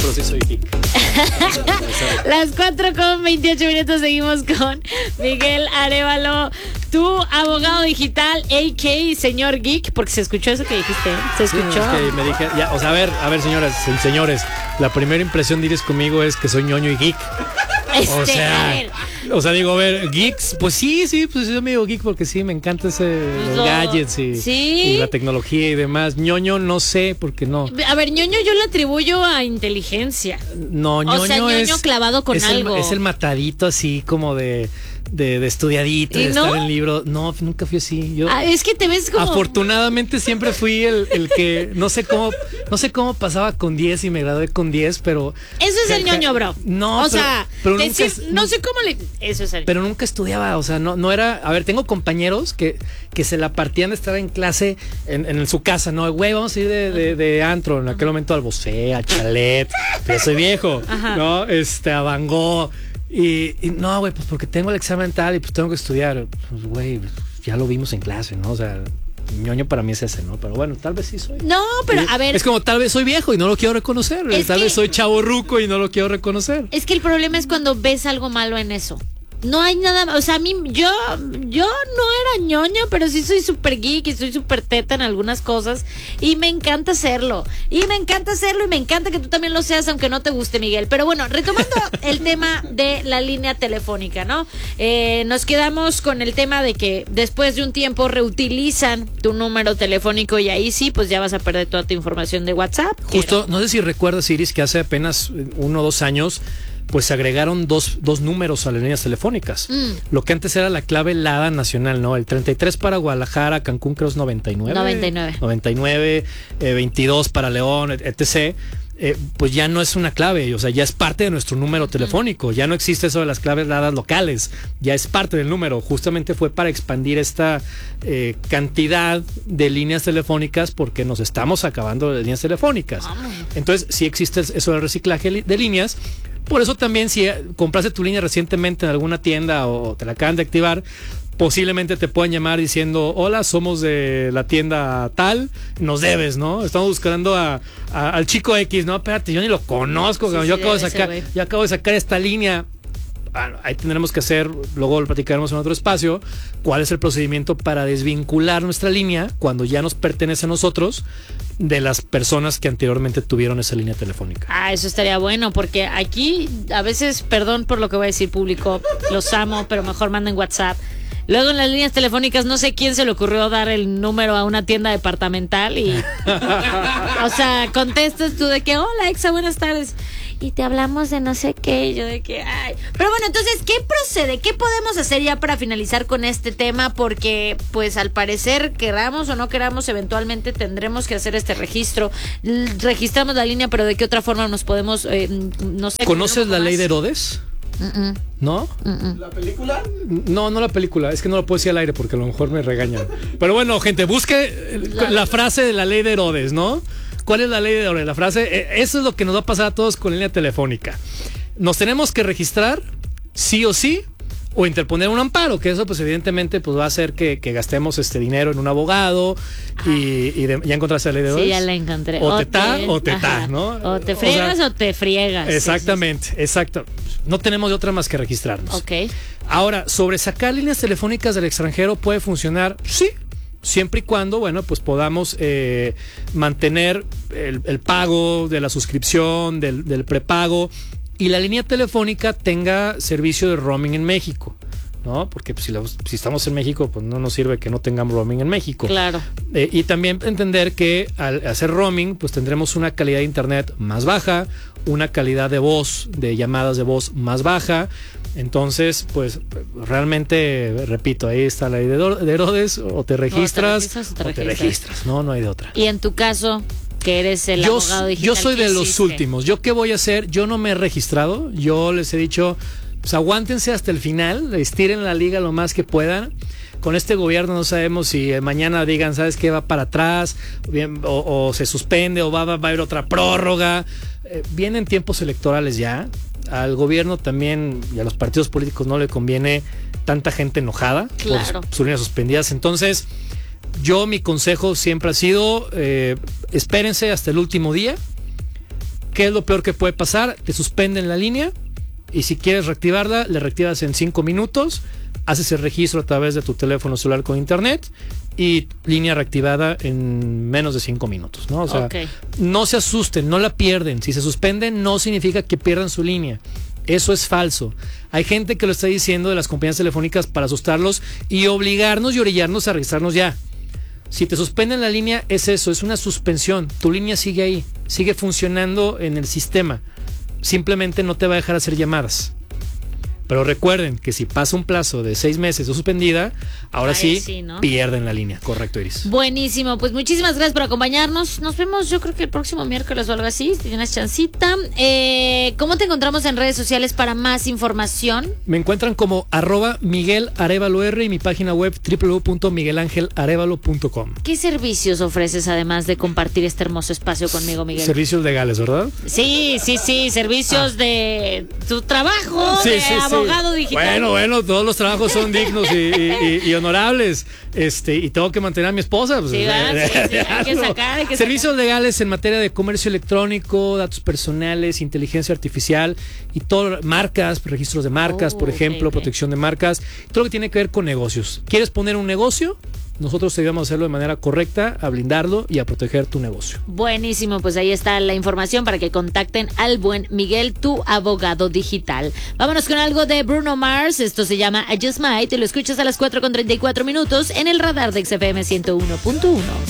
pero sí soy geek. Las 4:28 seguimos con Miguel Arévalo, tu abogado digital, a.k.a. señor geek, porque se escuchó eso que dijiste, se escuchó. Sí, es que me dije, ya, o sea, a ver, señoras y señores, la primera impresión de Iris conmigo es que soy ñoño y geek. O sea, digo, a ver, geeks, pues sí, pues yo me digo geek porque sí, me encanta los gadgets y la tecnología y demás. Ñoño, no sé, porque no. A ver, ñoño yo le atribuyo a inteligencia. No, ñoño, o sea, ñoño es clavado con algo. Es el matadito así como de estudiadito, de estar en libro. No, nunca fui así. Yo, es que te ves como... Afortunadamente siempre fui el que no sé cómo pasaba con 10 y me gradué con 10, pero... Eso es el ñoño, bro. No, o sea, pero nunca, no sé cómo le... Eso es el... Pero nunca estudiaba, o sea, no era... A ver, tengo compañeros que se la partían de estar en clase en su casa, ¿no? Güey, vamos a ir de antro, en aquel momento al Bosé, a Chalet, pero soy viejo, ¿no? A Van Gogh. Y no, güey, pues porque tengo el examen tal y pues tengo que estudiar. Pues, güey, ya lo vimos en clase, ¿no? O sea, ñoño para mí es ese, ¿no? Pero bueno, tal vez sí soy. No, pero a ver. Es como tal vez soy viejo y no lo quiero reconocer. Tal vez soy chavorruco y no lo quiero reconocer. Es que el problema es cuando ves algo malo en eso. No hay nada, o sea, a mí, yo no era ñoña, pero sí soy súper geek y soy súper teta en algunas cosas y me encanta hacerlo. Y me encanta que tú también lo seas, aunque no te guste, Miguel. Pero bueno, retomando el tema de la línea telefónica, ¿no? Nos quedamos con el tema de que después de un tiempo reutilizan tu número telefónico y ahí sí, pues ya vas a perder toda tu información de WhatsApp. Justo, no sé si recuerdas, Iris, que hace apenas 1 o 2 años pues se agregaron dos números a las líneas telefónicas. Lo que antes era la clave LADA nacional, ¿no? El 33 para Guadalajara, Cancún creo es 99, 22 para León, etc. Pues ya no es una clave, o sea, ya es parte de nuestro número telefónico, ya no existe eso de las claves LADA locales, ya es parte del número, justamente fue para expandir esta cantidad de líneas telefónicas porque nos estamos acabando de líneas telefónicas. Entonces, sí existe eso del reciclaje de líneas. Por eso también si compraste tu línea recientemente en alguna tienda o te la acaban de activar, posiblemente te puedan llamar diciendo, hola, somos de la tienda tal, nos debes, ¿no? Estamos buscando al chico X, no, espérate, yo ni lo conozco, yo acabo de sacar esta línea. Ahí tendremos que hacer, luego lo platicaremos en otro espacio, cuál es el procedimiento para desvincular nuestra línea cuando ya nos pertenece a nosotros de las personas que anteriormente tuvieron esa línea telefónica. Eso estaría bueno, porque aquí a veces, perdón por lo que voy a decir público, los amo, pero mejor manden WhatsApp. Luego en las líneas telefónicas no sé quién se le ocurrió dar el número a una tienda departamental y o sea, contestas tú de que hola Exa, buenas tardes y te hablamos de no sé qué, y yo de que ay. Pero bueno, entonces, ¿qué procede? ¿Qué podemos hacer ya para finalizar con este tema? Porque pues al parecer, queramos o no queramos, eventualmente tendremos que hacer este registro. Registramos la línea, pero ¿de qué otra forma nos podemos, no sé? ¿Conoces la ley de Herodes? ¿No? ¿La película? No la película, es que no lo puedo decir al aire porque a lo mejor me regañan. Pero bueno, gente, busque la frase de la ley de Herodes, ¿no? ¿Cuál es la ley de Herodes? La frase, eso es lo que nos va a pasar a todos con línea telefónica. Nos tenemos que registrar, sí o sí, o interponer un amparo, que eso pues evidentemente pues va a hacer que gastemos dinero en un abogado ya encontraste la ley de Herodes. Sí, ya la encontré. O te ta, ¿no? O te friegas o te friegas. Exactamente, exacto. No tenemos de otra más que registrarnos. Ok. Ahora, sobre sacar líneas telefónicas del extranjero puede funcionar, sí, siempre y cuando, bueno, pues podamos mantener el pago de la suscripción, del prepago, y la línea telefónica tenga servicio de roaming en México, ¿no? Porque pues, si estamos en México, pues no nos sirve que no tengamos roaming en México. Claro. Y también entender que al hacer roaming, pues tendremos una calidad de internet más baja, una calidad de voz, de llamadas de voz más baja. Entonces, pues realmente, repito, ahí está la ley de Herodes, o te registras o te registras. No hay de otra. Y en tu caso, que eres el abogado digital, yo soy de los últimos. ¿Yo qué voy a hacer? Yo no me he registrado. Yo les he dicho, pues aguántense hasta el final, estiren la liga lo más que puedan. Con este gobierno no sabemos si mañana digan, ¿sabes qué? Va para atrás, o se suspende, o va a haber otra prórroga. Vienen tiempos electorales ya. Al gobierno también y a los partidos políticos no le conviene tanta gente enojada por sus líneas suspendidas. Entonces, mi consejo siempre ha sido, espérense hasta el último día, ¿Qué es lo peor que puede pasar? Te suspenden la línea y si quieres reactivarla, le reactivas en 5 minutos, haces el registro a través de tu teléfono celular con internet y línea reactivada en menos de 5 minutos, ¿no? O sea, no se asusten, no la pierden. Si se suspenden, no significa que pierdan su línea. Eso es falso. Hay gente que lo está diciendo de las compañías telefónicas para asustarlos y obligarnos y orillarnos a registrarnos ya. Si te suspenden la línea, es eso, es una suspensión. Tu línea sigue ahí, sigue funcionando en el sistema. Simplemente no te va a dejar hacer llamadas. Pero recuerden que si pasa un plazo de 6 meses o suspendida, ahora sí, ¿no? Pierden la línea. Correcto, Iris. Buenísimo, pues muchísimas gracias por acompañarnos. Nos vemos, yo creo que el próximo miércoles o algo así, si tienes chancita. ¿Cómo te encontramos en redes sociales para más información? Me encuentran como @MiguelArevaloR y mi página web www.miguelangelarevalo.com. ¿Qué servicios ofreces además de compartir este hermoso espacio conmigo, Miguel? Servicios legales, ¿verdad? Sí, servicios de tu trabajo, abogado digital. Bueno, todos los trabajos son dignos y honorables. Y tengo que mantener a mi esposa. Pues, sí, hay que sacar. Servicios legales en materia de comercio electrónico, datos personales, inteligencia artificial y todo, marcas, registros de marcas, por ejemplo, protección de marcas, todo lo que tiene que ver con negocios. ¿Quieres poner un negocio? Nosotros te ayudamos a hacerlo de manera correcta, a blindarlo y a proteger tu negocio. Buenísimo, pues ahí está la información para que contacten al buen Miguel, tu abogado digital. Vámonos con algo de Bruno Mars. Esto se llama I Just Might. Te lo escuchas a las 4:34 en el radar de XFM 101.1.